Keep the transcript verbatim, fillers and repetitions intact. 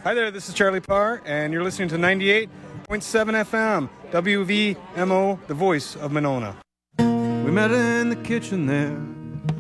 Hi there, this is Charlie Parr, and you're listening to ninety-eight point seven F M, W V M O, the voice of Monona. We met in the kitchen there,